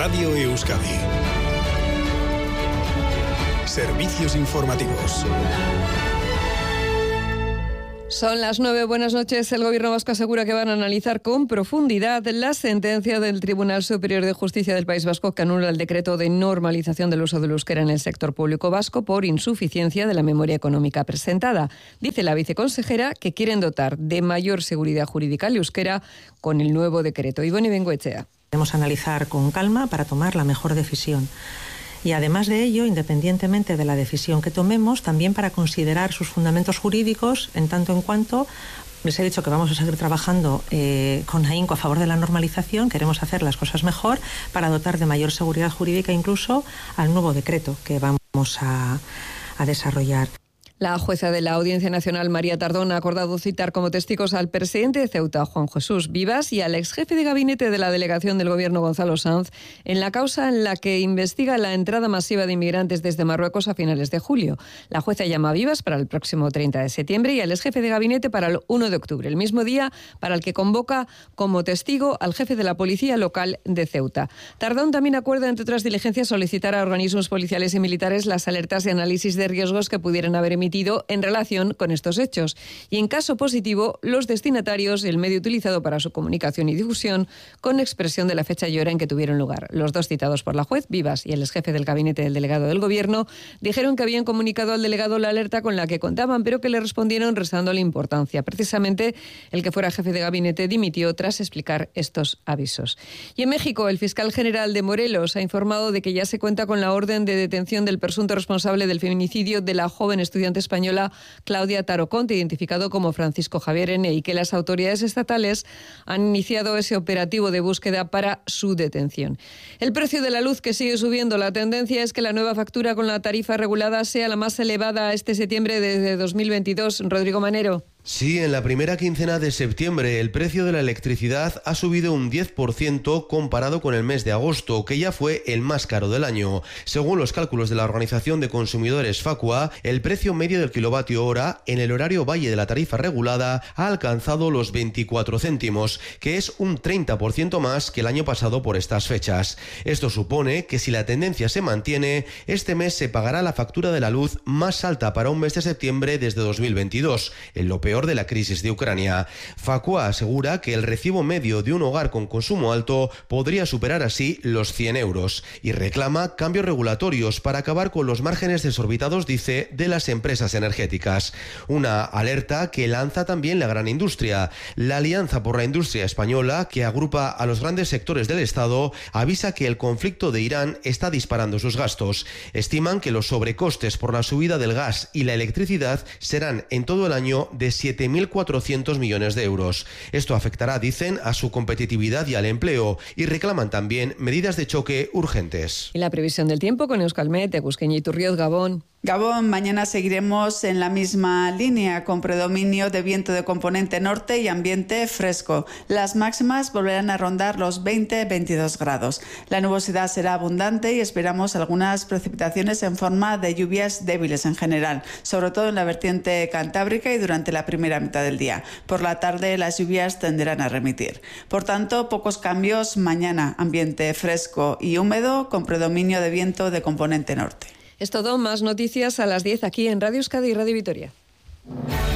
Radio Euskadi. Servicios informativos. Son las 9, buenas noches. El Gobierno vasco asegura que van a analizar con profundidad la sentencia del Tribunal Superior de Justicia del País Vasco que anula el decreto de normalización del uso del euskera en el sector público vasco por insuficiencia de la memoria económica presentada. Dice la viceconsejera que quieren dotar de mayor seguridad jurídica al euskera con el nuevo decreto. Ibone Bengoechea. Debemos analizar con calma para tomar la mejor decisión. Y además de ello, independientemente de la decisión que tomemos, también para considerar sus fundamentos jurídicos, en tanto en cuanto les he dicho que vamos a seguir trabajando con ahínco a favor de la normalización, queremos hacer las cosas mejor para dotar de mayor seguridad jurídica incluso al nuevo decreto que vamos a desarrollar. La jueza de la Audiencia Nacional, María Tardón, ha acordado citar como testigos al presidente de Ceuta, Juan Jesús Vivas, y al exjefe de gabinete de la delegación del Gobierno, Gonzalo Sanz, en la causa en la que investiga la entrada masiva de inmigrantes desde Marruecos a finales de julio. La jueza llama a Vivas para el próximo 30 de septiembre y al exjefe de gabinete para el 1 de octubre, el mismo día para el que convoca como testigo al jefe de la policía local de Ceuta. Tardón también acuerda, entre otras diligencias, solicitar a organismos policiales y militares las alertas y análisis de riesgos que pudieran haber emitido en relación con estos hechos y, en caso positivo, los destinatarios y el medio utilizado para su comunicación y difusión con expresión de la fecha y hora en que tuvieron lugar. Los dos citados por la juez, Vivas y el exjefe del gabinete del delegado del Gobierno, dijeron que habían comunicado al delegado la alerta con la que contaban, pero que le respondieron restándole importancia. Precisamente, el que fuera jefe de gabinete dimitió tras explicar estos avisos. Y en México, el fiscal general de Morelos ha informado de que ya se cuenta con la orden de detención del presunto responsable del feminicidio de la joven estudiante española Claudia Taroconte, identificado como Francisco Javier N., y que las autoridades estatales han iniciado ese operativo de búsqueda para su detención. El precio de la luz, que sigue subiendo. La tendencia es que la nueva factura con la tarifa regulada sea la más elevada este septiembre desde 2022. Rodrigo Manero. Sí, en la primera quincena de septiembre el precio de la electricidad ha subido un 10% comparado con el mes de agosto, que ya fue el más caro del año. Según los cálculos de la Organización de Consumidores Facua, el precio medio del kilovatio hora en el horario valle de la tarifa regulada ha alcanzado los 24 céntimos, que es un 30% más que el año pasado por estas fechas. Esto supone que si la tendencia se mantiene, este mes se pagará la factura de la luz más alta para un mes de septiembre desde 2022, en lo peor de la crisis de Ucrania. Facua asegura que el recibo medio de un hogar con consumo alto podría superar así los 100 euros y reclama cambios regulatorios para acabar con los márgenes desorbitados, dice, de las empresas energéticas. Una alerta que lanza también la gran industria. La Alianza por la Industria Española, que agrupa a los grandes sectores del Estado, avisa que el conflicto de Irán está disparando sus gastos. Estiman que los sobrecostes por la subida del gas y la electricidad serán en todo el año de 7.400 millones de euros. Esto afectará, dicen, a su competitividad y al empleo, y reclaman también medidas de choque urgentes. Y la previsión del tiempo con Euskalmet, Egusqueña Iturrioz, Gabón. Gabón, mañana seguiremos en la misma línea, con predominio de viento de componente norte y ambiente fresco. Las máximas volverán a rondar los 20-22 grados. La nubosidad será abundante y esperamos algunas precipitaciones en forma de lluvias débiles en general, sobre todo en la vertiente cantábrica y durante la primera mitad del día. Por la tarde las lluvias tenderán a remitir. Por tanto, pocos cambios mañana, ambiente fresco y húmedo con predominio de viento de componente norte. Es todo, más noticias a las 10 aquí en Radio Euskadi y Radio Vitoria.